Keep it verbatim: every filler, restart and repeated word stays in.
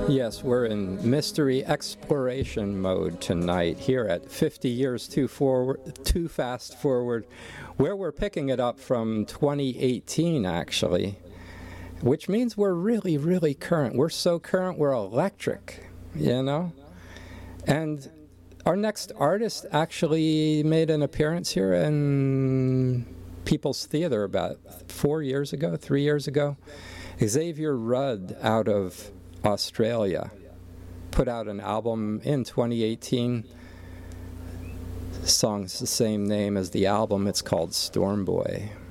Yes, we're in mystery exploration mode tonight here at fifty years too forward, too fast forward, where we're picking it up from twenty eighteen actually, which means we're really, really current. We're so current, we're electric, you know? And our next artist actually made an appearance here in People's Theater about four years ago, three years ago. Xavier Rudd out of Australia put out an album in twenty eighteen. The song's the same name as the album. It's called Storm Boy.